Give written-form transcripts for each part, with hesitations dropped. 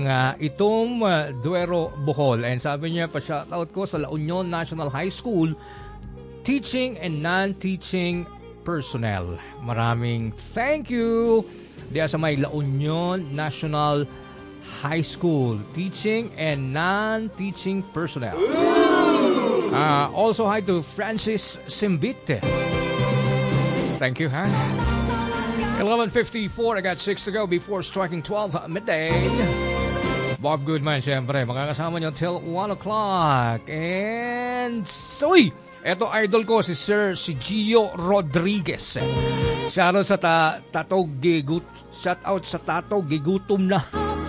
Itom Duero, Bohol. And sabi niya, pa-shoutout ko sa La Union National High School, teaching and non-teaching personnel. Maraming thank you. Diya sa may La Union National High School, teaching and non-teaching personnel. Also hi to Francis Simbite. Thank you, ha? 11:54, I got 6 to go before striking 12 midday. Bob Goodman, syempre, makakasama niyo till 1 o'clock. And, eto idol ko, si Gio Rodriguez. Shoutout sa shoutout sa Tato Gigutom na.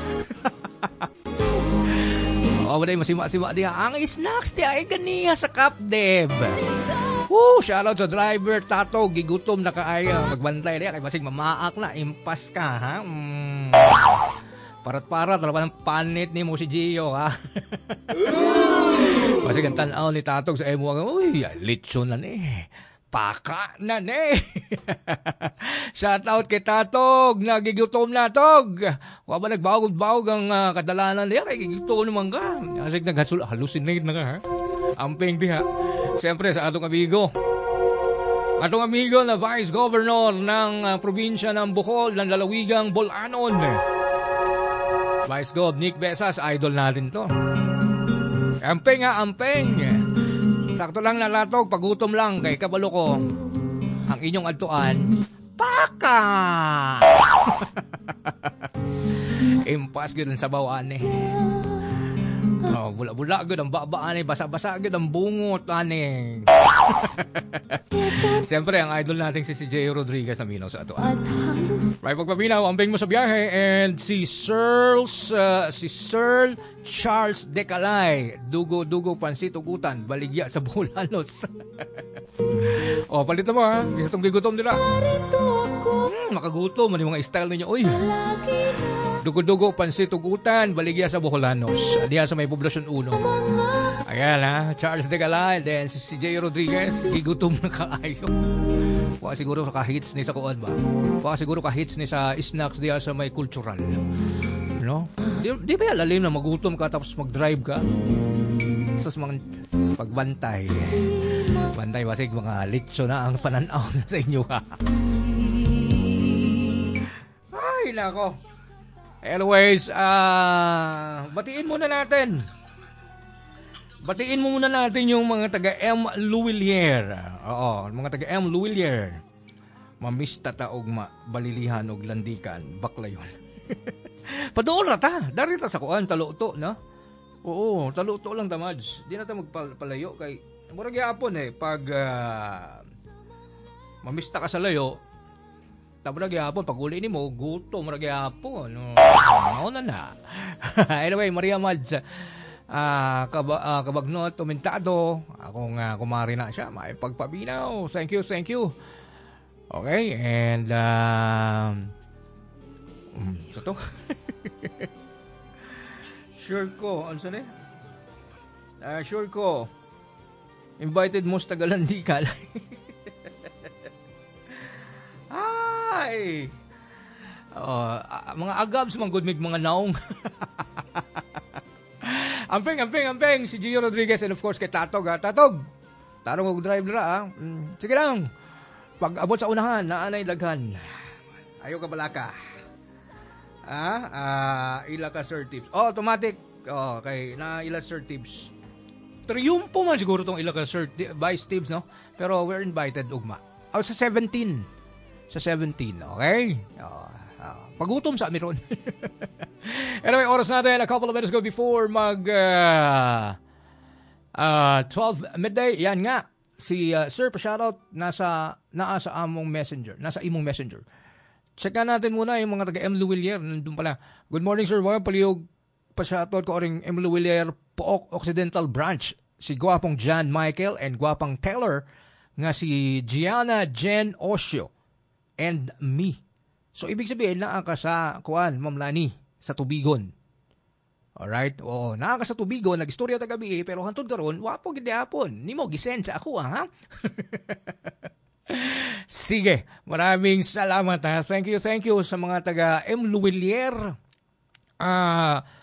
Maday masima-sima diya. Ang snacks diya ay ganiya sa Capdev. Shoutout sa driver, Tato, gigutom na kaaya. Magbantay diya, kay masig mamaak na, impas ka, ha? Parat-parat, talaga ng panit ni mo si Gio, ha? Masig ang tanaw ni Tatog sa emo, uy, lechon na ni. Paka na ni. Shoutout kay Tatog, nagigutom na, Tog. Huwag ba nagbawag-bawag ang kadalanan niya, kay gigutom naman ka. Masig nag-hallucinate na ka, ha? Amping diha. Siyempre sa atong amigo. Atong amigo na Vice Governor ng probinsya ng Bohol, ng lalawigang Bolanon. Vice Gov Nick Besas, idol natin to. Amping ha, amping. Sakto lang nalatog, pagutom lang kay kabalo ko. Ang inyong adtuan, Paka! Impas gud sa bawaan eh. Bula-bula gud ang babaan eh, basa-basa gud ang bungot ani. Siyempre ang idol nating si J. Rodriguez na minaw sa atoan. Right, pagpapinaw, amping mo sa biyahe. And si Sir Charles Decalay, dugo pansit ugutan, baligya sa Bulanos. Palit mo ha, isa tong gigutom nila. Makagutom, ano yung mga style ninyo? Uy, dugo pansit ugutan, baligya sa Bulanos. Diya sa may poblasyon 1. Ayan ha, Charles Decalay, then si J. Rodriguez, gigutom na kaayo. Baka siguro kahits ni sa kuwan ba? Baka siguro kahits ni sa snacks diya sa may cultural. No? Di ba lalim na magutom ka tapos mag-drive ka? Tapos mga pagbantay. Bantay basig mga litso na ang pananaw na sa inyo ha. Ay, nako. Anyways, batiin muna natin. Batiin mo muna natin yung mga taga-M. Luwilier. Oo, mga taga-M. Luwilier. Mamista taog balilihan og landikan. Baklayon. Padool na ta. Dari ta sa kuan, taluto, no? Oo, taluto lang tamads. Di na ta magpalayo kay murag yapon eh. Pag mamista ka sa layo, tapos nagyapon, pag uli ni mo, guto, magyapon. Nauna na. Anyway, Maria Mads, kabagnot, tumentado. Akong kumari na siya, may pagpabinaw. Thank you. Okay, and sa to? Sure ko, ano saan eh? Sure ko, invited mo sa Tagalandi ka. Ay! Mga agabs, mga good mga naong. Amping, si Gio Rodriguez and of course kay Tatog, ha? Tatog! Tarong mag-drive na, ha? Sige lang. Pag abot sa unahan, naanay daghan. Ayaw ka balaka. Ila ka Sir Tips. Automatic. Kay na ila Sir Tips. Triumpo man siguro tong ila ka Sir Vice Tips, no? Pero we're invited, ugma. Sa 17. Sa 17, okay? Pagutom sa amin ron. Anyway, oras natin, a couple of minutes ago before mag 12 midday. Yan nga. Si Sir, pa-shoutout naa sa among messenger. Nasa imong messenger. Checkan natin muna yung mga taga-M. Luwilier. Nandun pala. Good morning, Sir. Mga paliyog pa-shoutout ko rin M. Luwilier Pook Occidental Branch. Si Gwapong John Michael and Gwapang Taylor nga si Gianna Jen Osio and me. So, ibig sabihin, naa ka sa, Ma'am Lani, sa Tubigon. Alright? Naa ka sa Tubigon, nag-istorya ta gabi, pero hantod karon, wapo gid hapon. Nimo gisend sa ako, ha? Sige, maraming salamat, ha? Thank you sa mga taga M. Luwilier.